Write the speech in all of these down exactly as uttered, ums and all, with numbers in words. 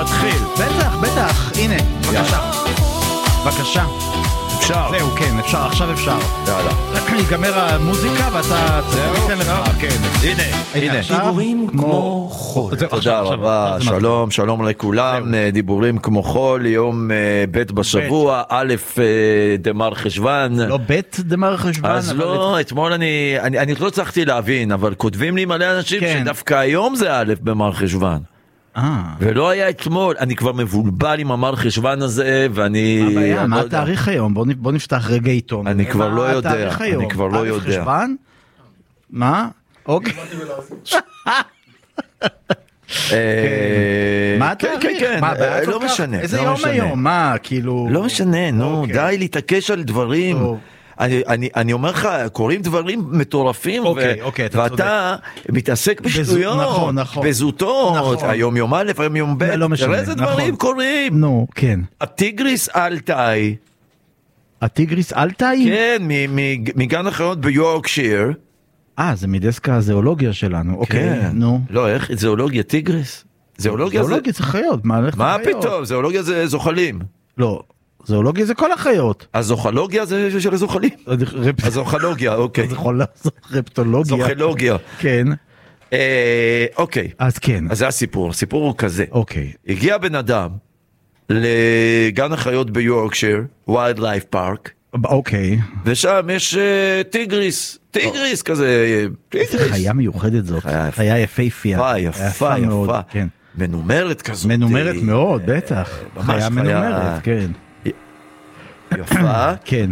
להתחיל. בטח, בטח, הנה, בבקשה. בבקשה. אפשר. זהו, כן, אפשר, עכשיו אפשר. יאללה. ייגמר המוזיקה ואתה תיתן לך. כן, הנה, הנה. דיבורים כמו חול. תודה רבה, שלום, שלום לכולם. דיבורים כמו חול, יום ב' בשבוע, א' דמר חשוון. לא ב' דמר חשוון. אז לא, אתמול אני, אני לא צריכתי להבין, אבל כותבים לי מלא אנשים שדווקא היום זה א' במר חשוון. ולא היה אתמול, אני כבר מבולבל עם המר חשוון הזה, ואני... מה הבעיה? מה התאריך היום? בוא נפתח רגע עיתון. אני כבר לא יודע, אני כבר לא יודע. א' חשוון? מה? אוקיי. מה התאריך? לא משנה. איזה יום היום? מה, כאילו... לא משנה, נו, די להתעקש על דברים. אני, אני, אני אומר לך, קוראים דברים מטורפים, אוקיי, אוקיי, אתה ואתה מתעסק בשטויות, נכון, נכון. בזוטות, נכון. היום יום א', היום יום ב', לא משנה, תראה איזה דברים נכון. קוראים. נו, כן. הטיגריס אלטאי, הטיגריס אלטאי? כן, מ- מ- מגן החיות ביורקשיר. אה, זה מדסק הזואולוגיה שלנו, אוקיי, כן. נו. לא, איך? זואולוגיה טיגריס? זואולוגיה זה... זואולוגיה זה חיות, מה הולך מה לחיות? פתאום? זואולוגיה זה זוחלים. לא, זואולוגיה זה כל החיות. הזוחלוגיה זה של הזוחלים. הזוחלוגיה, אוקיי. רפטולוגיה. זוחלוגיה. כן. אה, אוקיי. אז כן. אז זה הסיפור, הסיפור הוא כזה. אוקיי. הגיע בן אדם לגן החיות ביורקשיר, ויילד לייף פארק, אוקיי. ושם יש uh, טיגריס, טיגריס כזה, טיגריס. איזה חיה מיוחדת זאת. חיה יפה. חיה יפהפייה. יפה, יפה, יפה. כן. מנומרת כזאת. מנומרת מאוד, בטח. חיה מנומרת, כן. יפה. כן.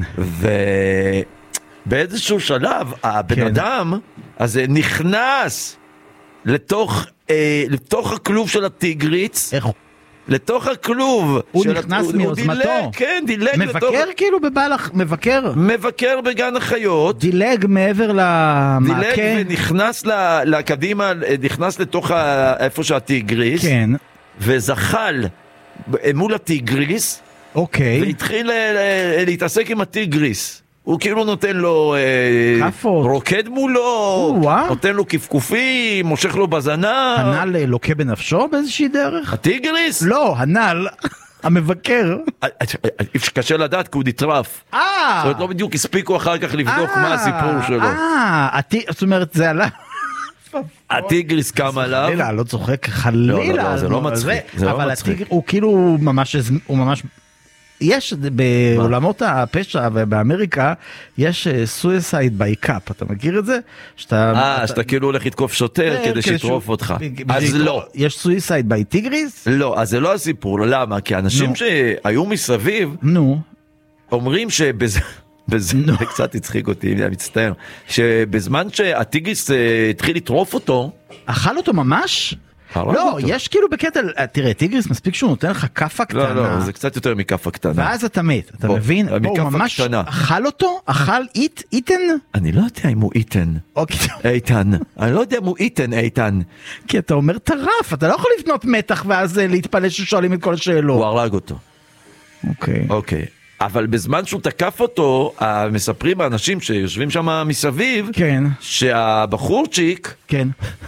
ובאיזשהו שלב, הבן אדם הזה נכנס לתוך, אה, לתוך הכלוב של הטיגריס. איך? לתוך הכלוב. הוא נכנס מיוזמתו. כן, דילג. מבקר כאילו בבלח, מבקר. מבקר בגן החיות. דילג מעבר למעקה. דילג ונכנס לקדימה, נכנס לתוך איפה שהטיגריס. כן. וזחל מול הטיגריס. אוקיי. והתחיל להתעסק עם הטיגריס. הוא כאילו נותן לו כפות. רוקד מולו, נותן לו כפכופים, מושך לו בזנה. הנעל לוקה בנפשו באיזושהי דרך? הטיגריס? לא, הנעל, המבקר. קשה לדעת כי הוא נטרף. אה! זאת אומרת, לא בדיוק הספיקו אחר כך לבדוק מה הסיפור שלו. אה, זאת אומרת, זה עלה... הטיגריס קם עליו. חלילה, לא צוחק, חלילה. זה לא מצחיק, זה לא מצחיק. אבל הטיגריס הוא כאילו ממש, הוא ממש... יש בעולמות הפשע ובאמריקה יש suicide by cup, אתה מכיר את זה? אה, שאתה כאילו הולך לתקוף שוטר כדי שיטרוף אותך. אז לא. יש suicide by טיגריס? לא, אז זה לא הסיפור, למה? כי אנשים שהיו מסביב אומרים שבזה, זה קצת הצחיק אותי, אני מצטער, שבזמן שהטיגריס התחיל לטרוף אותו, אכל אותו ממש? לא, יש כאילו בקטע, תראה, טיגריס מספיק שהוא נותן לך כפה קטנה. לא, לא, זה קצת יותר מכפה קטנה. ואז אתה מת, אתה מבין? הוא ממש אכל אותו? אכל איתן? אני לא יודע אם הוא איתן. איתן. אני לא יודע אם הוא איתן, איתן. כי אתה אומר טרף, אתה לא יכול לבנות מתח ואז להתפלא ששואלים את כל השאלות. הוא הרג אותו. אוקיי. אוקיי. אבל בזמן שהוא תקף אותו, מספרים האנשים שיושבים שם מסביב, שהבחורצ'יק, כן.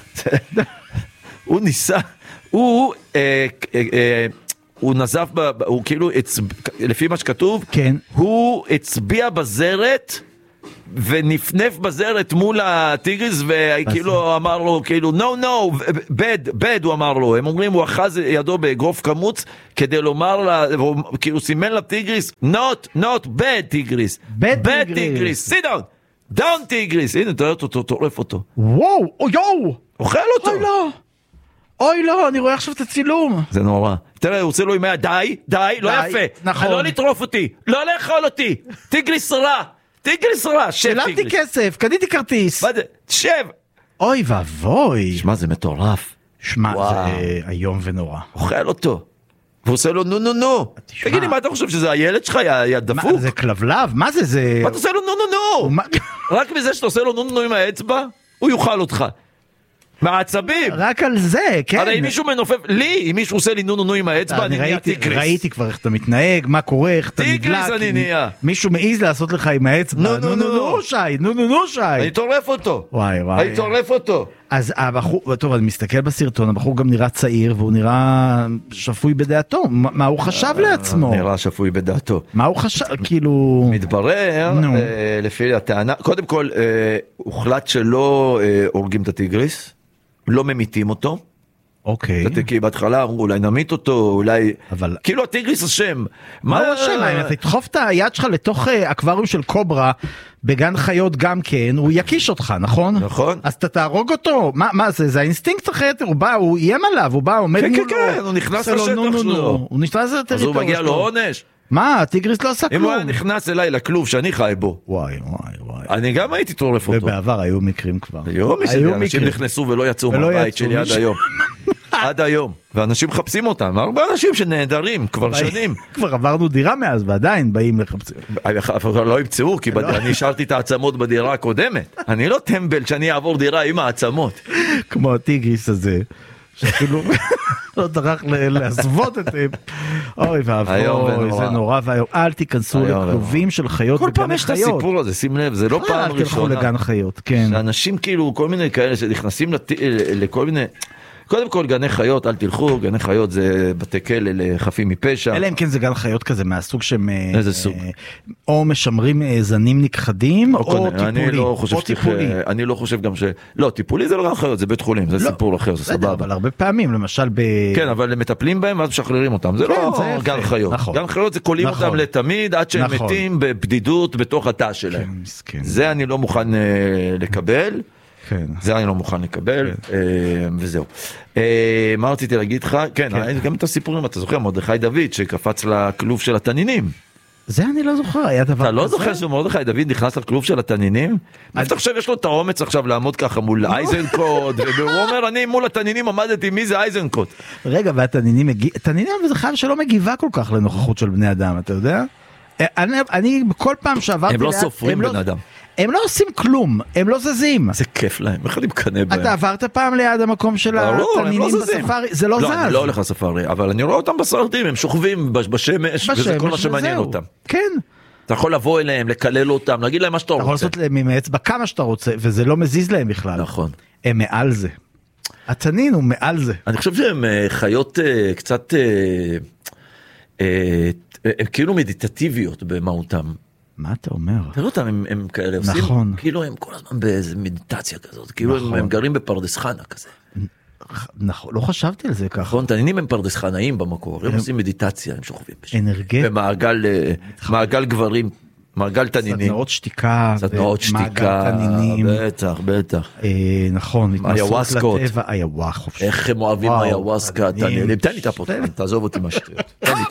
הוא ניסה, הוא, אה, אה, אה, הוא נזף, ב, הוא כאילו, הצב, לפי מה שכתוב, כן. הוא הצביע בזרת, ונפנף בזרת מול הטיגריס, וכאילו אמר לו, כאילו, no, no, bad, bad, הוא אמר לו, הם אומרים, הוא אחז ידו באגרוף קמוץ, כדי לומר לה, והוא כאילו סימן לטיגריס, not, not, bad טיגריס, bad טיגריס, sit down, down טיגריס, הנה, תראה אותו, תורף אותו. וואו, יואו, אוכל אותו. אוי לא. אוי לא, אני רואה עכשיו את הצילום. זה נורא. תראה, הוא עושה לו עם היד, די, די, לא יפה. נכון. לא לטרוף אותי, לא לאכול אותי. טיגריס רע, טיגריס רע, שב טיגריס. שלמתי כסף, קניתי כרטיס. מה זה? שב. אוי ואבוי. שמע, זה מטורף. שמע, זה איום ונורא. אוכל אותו. והוא עושה לו נו נו נו. תגיד לי, מה אתה חושב שזה הילד שלך, יא דפוק? זה כלבלב? מה זה זה? מה אתה עושה לו נו נו נו? רק מזה שאתה עושה לו נו נו נו עם האצבע, הוא יאכל אותך. מעצבים. רק על זה, כן. הרי אם מישהו מנופף, לי, אם מישהו עושה לי נו נו נו עם האצבע, אני נהיה טיגריס. ראיתי כבר איך אתה מתנהג, מה קורה, איך אתה נדלק. טיגריס אני נהיה. מישהו מעיז לעשות לך עם האצבע. נו נו נו שי, נו נו נו שי. אני טורף אותו. וואי וואי. אני טורף אותו. אז הבחור, טוב, אני מסתכל בסרטון, הבחור גם נראה צעיר, והוא נראה שפוי בדעתו. מה הוא חשב לעצמו? נראה שפוי בדעתו. מה הוא חשב, כאילו... מתברר, לפי הטענה, קודם כל, הוחלט שלא הורגים את הטיגריס, לא ממיתים אותו. אוקיי. כי בהתחלה אמרו, אולי נמית אותו, אולי... אבל... כאילו הטיגריס אשם. מה הוא אשם? אם אתה תדחוף את היד שלך לתוך אקווריום של קוברה, בגן חיות גם כן, הוא יקיש אותך, נכון? נכון. אז אתה תהרוג אותו. מה, מה זה? זה האינסטינקט אחרת, הוא בא, הוא איים עליו, הוא בא, עומד מולו. כן, כן, כן, הוא נכנס לשטח שלו. הוא נכנס לטריטוריה שלו. אז הוא מגיע לו עונש. מה? הטיגריס לא עשה כלום. אם הוא היה נכנס אליי לכלוב שאני חי בו. וואי, וואי, וואי. אני גם הייתי טורף אותו. ובעבר היו מקרים כבר. היו מקרים. אנשים נכנסו ולא יצאו מהבית שלי עד היום. עד היום. ואנשים מחפשים אותם. הרבה אנשים שנהדרים כבר שנים. כבר עברנו דירה מאז ועדיין באים לחפשים. לא ימצאו, כי אני השארתי את העצמות בדירה הקודמת. אני לא טמבל שאני אעבור דירה עם העצמות. כמו הטיגריס הזה. שאפילו לא דרך להסוות את זה. אוי ואבוי, זה נורא והיום. אל תיכנסו לכלובים של חיות כל בגן פעם יש את חיות. הסיפור הזה, שים לב, זה לא פעם אל תלכו ראשונה. לגן חיות, כן. שאנשים כאילו, כל מיני כאלה שנכנסים לכל מיני... קודם כל גני חיות, אל תלכו, גני חיות זה בתי כלא לחפים מפשע. אלא אם כן זה גן חיות כזה מהסוג שהם... איזה סוג? או משמרים זנים נכחדים, או טיפולי. אני לא חושב גם ש... לא, טיפולי זה לא גן חיות, זה בית חולים, זה סיפור אחר, זה סבבה. אבל הרבה פעמים, למשל ב... כן, אבל הם מטפלים בהם ואז משחררים אותם, זה לא גן חיות. גן חיות זה קולים אותם לתמיד, עד שהם מתים בבדידות בתוך התא שלהם. זה אני לא מוכן לקבל. כן. זה אני לא מוכן לקבל, כן. וזהו. מה רציתי להגיד לך? כן, כן. גם את הסיפורים, אתה זוכר, מרדכי דוד שקפץ לכלוב של התנינים. זה אני לא זוכר, היה דבר כזה. אתה לא זוכר שמרדכי דוד נכנס לכלוב של התנינים? אז אתה חושב, יש לו את האומץ עכשיו לעמוד ככה מול אייזנקוט, והוא אומר, אני מול התנינים עמדתי, מי זה אייזנקוט? רגע, והתנינים מגיע, תנינים זה חייב שלא מגיבה כל כך לנוכחות של בני אדם, אתה יודע? אני בכל פעם שעברתי... הם לא סופרים בן אדם. הם לא עושים כלום, הם לא זזים. זה כיף להם, איך אני מקנה בהם? אתה עברת פעם ליד המקום של התנינים בספארי, זה לא זז. לא, אני לא הולך לספארי, אבל אני רואה אותם בסרטים, הם שוכבים בשמש, וזה כל מה שמעניין אותם. כן. אתה יכול לבוא אליהם, לקלל אותם, להגיד להם מה שאתה רוצה. אתה יכול לעשות להם עם האצבע כמה שאתה רוצה, וזה לא מזיז להם בכלל. נכון. הם מעל זה. התנין הוא מעל זה. אני חושב שהם חיות קצת, הם כאילו מדיטטיביות במהותם. מה אתה אומר? תראו אותם, הם, הם כאלה עושים, נכון. כאילו הם כל הזמן באיזה מדיטציה כזאת, כאילו נכון. הם, הם גרים בפרדס חנה כזה. נכון, לא חשבתי על זה ככה. נכון, תנינים הם פרדס חנאים במקור, הם, הם עושים מדיטציה, הם שוכבים בשביל. אנרגט. במעגל, מעגל גברים, מעגל תנינים. סדנאות שתיקה. סדנאות שתיקה, בטח, בטח. אה, נכון, איוואסקות. איוואסקות. איך הם אוהבים איוואסקה, תנינים. תן לי את הפוטן, תעזוב אותי מהשטויות. תן לי את